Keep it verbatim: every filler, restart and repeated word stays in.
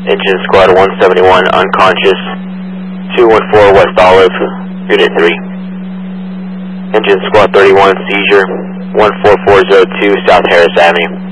Engine Squad one seventy-one, unconscious, two one four West Olive, Unit three. Engine Squad thirty-one, seizure, one four four zero two South Harris Avenue.